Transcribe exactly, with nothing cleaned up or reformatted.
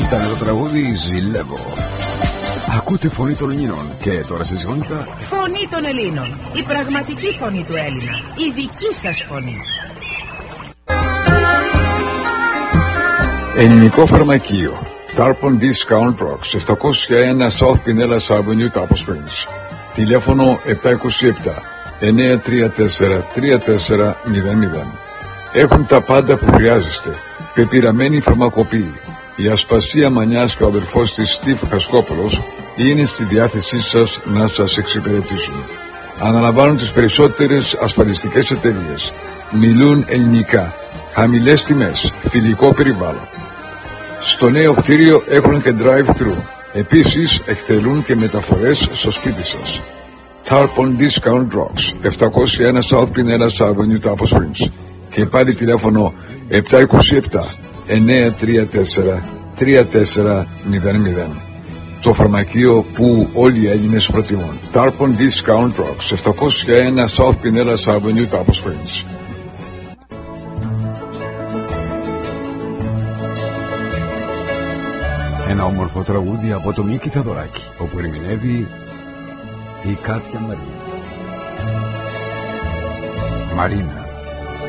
Ήταν το τραγούδι «Ζηλεύω». Ακούτε Φωνή των Ελλήνων και τώρα στη συχνότητα Φωνή των Ελλήνων. Η πραγματική φωνή του Έλληνα. Η δική σας φωνή. Ελληνικό φαρμακείο Tarpon Discount Rocks, επτακόσια ένα South Pinellas Avenue, Tapos Springs. Τηλέφωνο επτά είκοσι επτά εννιά τρία τέσσερα τρία τέσσερα μηδέν μηδέν. Έχουν τα πάντα που χρειάζεστε. Πεπειραμένη φαρμακοποιή. Η Ασπασία Μανιάς και ο αδερφός της Στίβ Χασκόπουλος είναι στη διάθεσή σας να σας εξυπηρετήσουν. Αναλαμβάνουν τις περισσότερες ασφαλιστικές εταιρείες. Μιλούν ελληνικά. Χαμηλές τιμές. Φιλικό περιβάλλον. Στο νέο κτίριο έχουν και drive-thru. Επίσης εκτελούν και μεταφορές στο σπίτι σας. Tarpon Discount Rocks, επτακόσια ένα South Pinellas Avenue, Tapos Springs. Και πάλι τηλέφωνο επτά είκοσι επτά εννιά τρία τέσσερα τρία τέσσερα μηδέν μηδέν. Το φαρμακείο που όλοι οι Έλληνες προτιμούν. Tarpon Discount Rocks, επτακόσια ένα South Pinellas Avenue, Tapos Springs. Ένα όμορφο τραγούδι από το Μίκη Θαδωράκη, όπου ερμηνεύει η Κάτια Μαρίνα. Μαρίνα.